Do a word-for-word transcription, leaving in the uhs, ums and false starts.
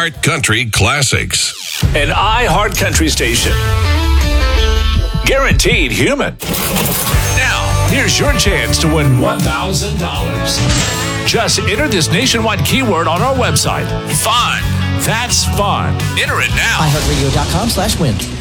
iHeart Country Classics. An iHeart Country station. Guaranteed human. Now, here's your chance to win one thousand dollars. Just enter this nationwide keyword on our website. Fun. That's fun. Enter it now. iHeartRadio.com slash win.